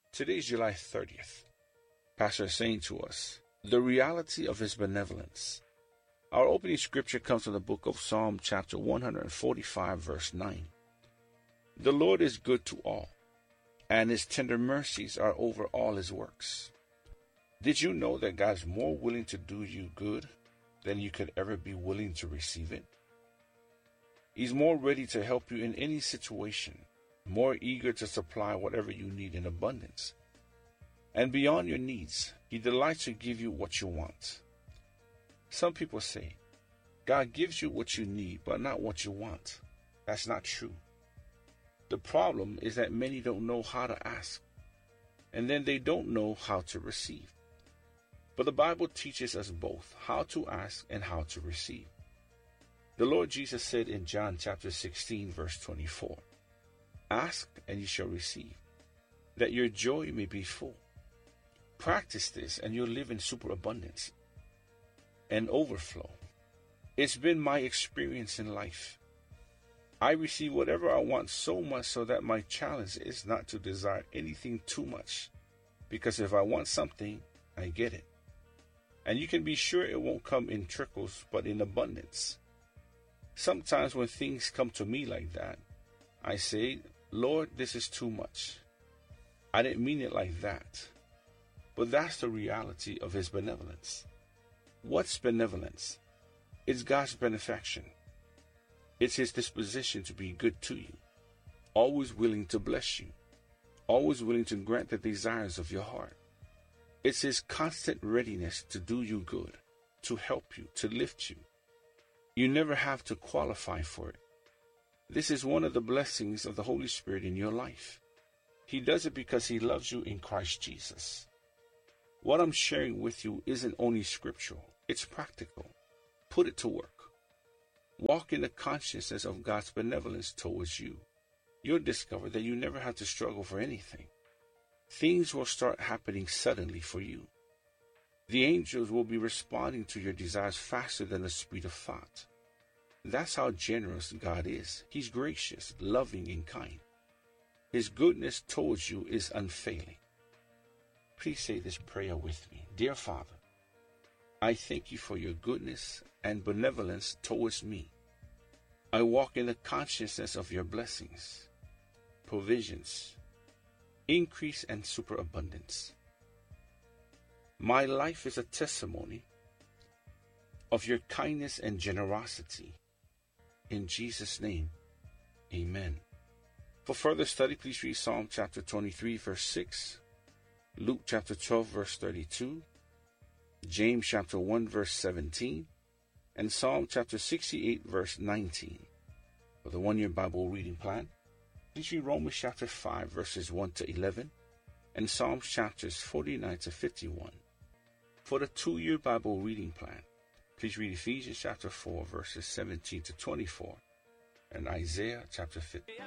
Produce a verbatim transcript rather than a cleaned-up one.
Today is July thirtieth. Pastor is saying to us, the reality of His benevolence. Our opening scripture comes from the book of Psalm chapter one forty-five, verse nine. The Lord is good to all, and His tender mercies are over all His works. Did you know that God's more willing to do you good than you could ever be willing to receive it? He's more ready to help you in any situation, more eager to supply whatever you need in abundance. And beyond your needs, He delights to give you what you want. Some people say, God gives you what you need, but not what you want. That's not true. The problem is that many don't know how to ask, and then they don't know how to receive. But the Bible teaches us both how to ask and how to receive. The Lord Jesus said in John chapter sixteen, verse twenty-four, ask and you shall receive, that your joy may be full. Practice this and you'll live in superabundance and overflow. It's been my experience in life. I receive whatever I want so much so that my challenge is not to desire anything too much, because if I want something, I get it. And you can be sure it won't come in trickles, but in abundance. Sometimes when things come to me like that, I say, Lord, this is too much. I didn't mean it like that. But that's the reality of His benevolence. What's benevolence? It's God's benefaction. It's His disposition to be good to you, always willing to bless you, always willing to grant the desires of your heart. It's His constant readiness to do you good, to help you, to lift you. You never have to qualify for it. This is one of the blessings of the Holy Spirit in your life. He does it because He loves you in Christ Jesus. What I'm sharing with you isn't only scriptural, it's practical. Put it to work. Walk in the consciousness of God's benevolence towards you. You'll discover that you never have to struggle for anything. Things will start happening suddenly for you. The angels will be responding to your desires faster than the speed of thought. That's how generous God is. He's gracious, loving, and kind. His goodness towards you is unfailing. Please say this prayer with me. Dear Father, I thank you for your goodness and benevolence towards me. I walk in the consciousness of your blessings, provisions, increase, and superabundance. My life is a testimony of your kindness and generosity. In Jesus' name, amen. For further study, please read Psalm chapter twenty-three, verse six, Luke chapter twelve, verse thirty-two, James chapter one, verse seventeen, and Psalm chapter sixty-eight, verse nineteen. For the one-year Bible reading plan, please read Romans chapter five, verses one to eleven, and Psalms chapters forty-nine to fifty-one. For the two-year Bible reading plan, please read Ephesians chapter four, verses seventeen to twenty-four, and Isaiah chapter fifty.